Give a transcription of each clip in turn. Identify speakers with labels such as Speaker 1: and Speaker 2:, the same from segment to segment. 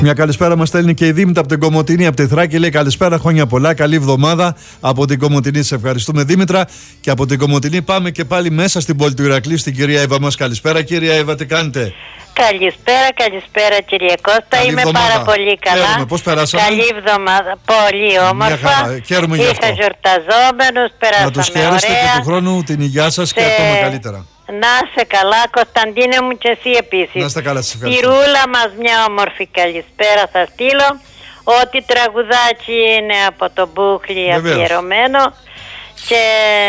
Speaker 1: Μια καλησπέρα μας στέλνει και η Δήμητρα από την Κομοτηνή, από τη Θράκη. Λέει καλησπέρα, χρόνια πολλά, καλή εβδομάδα από την Κομοτηνή. Σε ευχαριστούμε, Δήμητρα. Και από την Κομοτηνή πάμε και πάλι μέσα στην πόλη του Ηρακλείου, στην κυρία Εύα μας. Καλησπέρα, κυρία Εύα, τι κάνετε?
Speaker 2: Καλησπέρα κύριε Κώστα.
Speaker 1: Καλή
Speaker 2: είμαι
Speaker 1: εβδομάδα.
Speaker 2: πάρα πολύ καλά.
Speaker 1: Χαίρομαι. Πώς περάσαμε?
Speaker 2: Καλή εβδομάδα, πολύ όμορφα.
Speaker 1: Χαίρομαι γι' αυτό.
Speaker 2: Είχα γιορταζόμενους, περάσαμε
Speaker 1: να τους χαίρεστε
Speaker 2: ωραία.
Speaker 1: και του χρόνου την υγειά σας και ακόμα καλύτερα.
Speaker 2: Να είσαι καλά, Κωνσταντίνε μου, και εσύ επίσης.
Speaker 1: Να είστε καλά, σας ευχαριστώ.
Speaker 2: Στη Ρούλα μας μια όμορφη καλησπέρα θα στείλω. Ό,τι τραγουδάκι είναι από το Μπούχλι αφιερωμένο. Και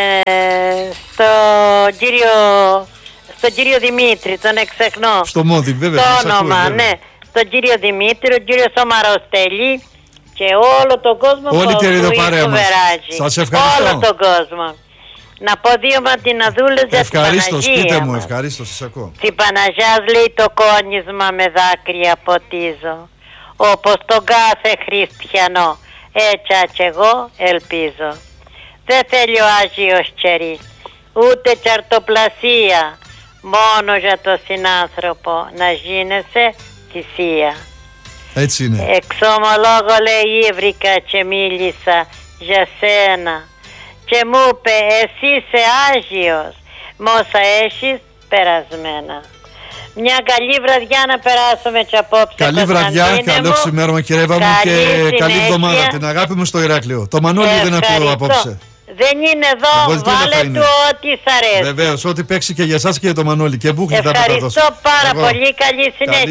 Speaker 2: στον κύριο Δημήτρη, τον εξεχνώ.
Speaker 1: Στο Μόδι, βέβαια.
Speaker 2: Το όνομα, ναι. Στον κύριο Δημήτρη, τον κύριο Σομαροστέλη και όλο τον κόσμο που
Speaker 1: ακούει. Σας ευχαριστώ.
Speaker 2: Όλο τον κόσμο. Να πω δύο ματιναδούλες για την Παναγία.
Speaker 1: Πείτε μου, ευχαρίστως, σας ακούω.
Speaker 2: Την Παναγιάς λέει το κόνισμα με δάκρυα ποτίζω, όπως τον κάθε χριστιανό, έτσι κι εγώ ελπίζω. Δεν θέλει ο Άγιος Τσερί, ούτε τσαρτοπλασία, μόνο για το συνάνθρωπο να γίνεσαι θυσία.
Speaker 1: Έτσι είναι.
Speaker 2: Εξομολόγω λέει ύβρικα και μίλησα για σένα και μου είπε εσύ είσαι Άγιος με όσα έχεις περασμένα. Μια καλή βραδιά να περάσουμε και απόψε.
Speaker 1: Καλή βραδιά, καλό ξημέρωμα κύριε Εύα μου και καλή εβδομάδα. Την αγάπη μου στο Ηράκλειο. Το Μανώλη δεν ακούω απόψε.
Speaker 2: Δεν είναι εδώ, βάλε του ό,τι σ' αρέσει.
Speaker 1: Βεβαίως, ό,τι παίξει και για εσάς και για το Μανώλη. Και Μπούχλι θα τα δώσω.
Speaker 2: Ευχαριστώ πάρα πολύ, καλή συνέχεια.